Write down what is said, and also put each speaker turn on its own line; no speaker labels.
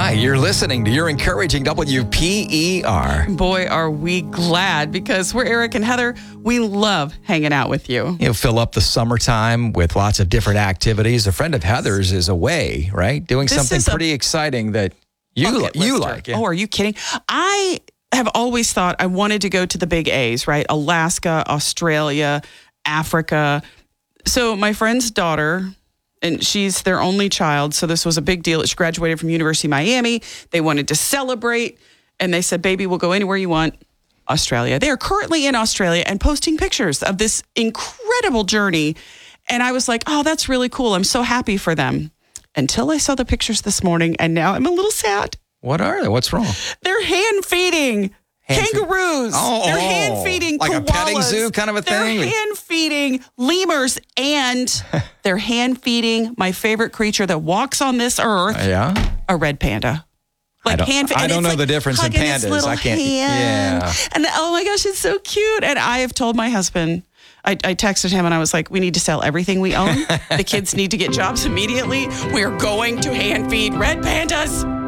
Hi, you're listening to You're Encouraging WPER.
Boy, are we glad, because we're Eric and Heather. We love hanging out with you.
You'll fill up the summertime with lots of different activities. A friend of Heather's is away, right? Doing something pretty exciting that you like. Yeah.
Oh, are you kidding? I have always thought I wanted to go to the big A's, right? Alaska, Australia, Africa. So my friend's daughter, and she's their only child, so this was a big deal. She graduated from University of Miami. They wanted to celebrate, and they said, baby, we'll go anywhere you want. Australia. They are currently in Australia and posting pictures of this incredible journey. And I was like, oh, that's really cool. I'm so happy for them. Until I saw the pictures this morning, and now I'm a little sad.
What are they? What's wrong?
They're hand-feeding kangaroos. They're hand-feeding
like
koalas.
a petting zoo kind of a thing?
They're hand-feeding lemurs, and they're hand-feeding my favorite creature that walks on this earth, a red panda.
I don't know the difference in pandas. I can't. Yeah.
And oh my gosh, it's so cute. And I have told my husband, I texted him and I was like, we need to sell everything we own. The kids need to get jobs immediately. We're going to hand feed red pandas.